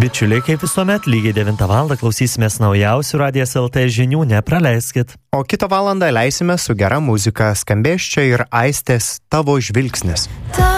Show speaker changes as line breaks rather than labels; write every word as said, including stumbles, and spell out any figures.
Bičiuliai, kaip visuomet, lygiai devintą valandą klausysimės naujausių Radijas L T žinių, nepraleiskit.
O kitą valandą leisime su gera muzika, skambės čia ir Aistės Tavo žvilgsnis.
Ta